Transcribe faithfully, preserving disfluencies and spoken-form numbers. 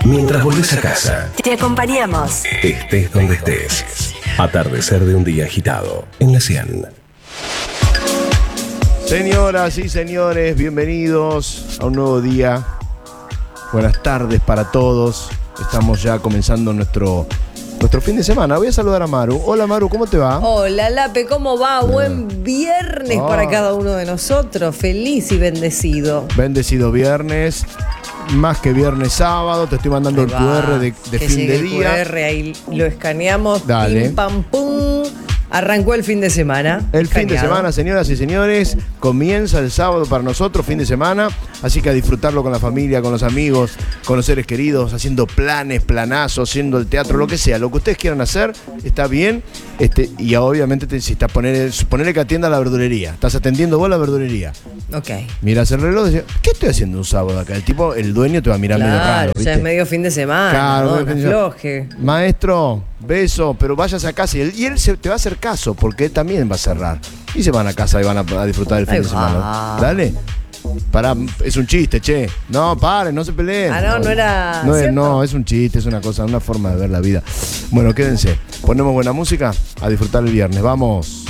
Mientras volvés a casa, Te acompañamos. estés donde estés. Atardecer de un día agitado en la cien. Señoras y señores, bienvenidos a un nuevo día. Buenas tardes para todos. Estamos ya comenzando nuestro, nuestro fin de semana. Voy a saludar a Maru. Hola Maru, ¿cómo te va? Hola Lape, ¿cómo va? Buen viernes Ah. para cada uno de nosotros. Feliz y bendecido. Bendecido viernes. Más que viernes sábado. Te estoy mandando el Ahí Q va. R de, de Que fin llegue de el día. Q R, ahí lo escaneamos. Dale. Pim, pam, pum. Arrancó el fin de semana. El fin de escaneado. semana, señoras y señores, comienza el sábado para nosotros, fin de semana, así que a disfrutarlo con la familia, con los amigos, con los seres queridos, haciendo planes, planazos, haciendo el teatro, lo que sea, lo que ustedes quieran hacer, está bien, este, y obviamente te necesitas poner, ponerle que atienda a la verdulería, estás atendiendo vos la verdulería, Ok. miras el reloj y decís, ¿qué estoy haciendo un sábado acá? El tipo, el dueño te va a mirar medio Claro, raro, ya ¿viste? es medio fin de semana. Claro, ¿no? medio fin de semana. Afloje. Maestro, beso, pero váyase a casa. Y él, y él se, te va a hacer caso, porque él también va a cerrar. Y se van a casa y van a, a disfrutar del fin Ahí de va. semana. Dale. Pará, es un chiste, che. No, paren, no se peleen. Ah, no, no era No es, cierto. no, es un chiste, es una cosa, una forma de ver la vida. Bueno, quédense. Ponemos buena música a disfrutar el viernes. Vamos.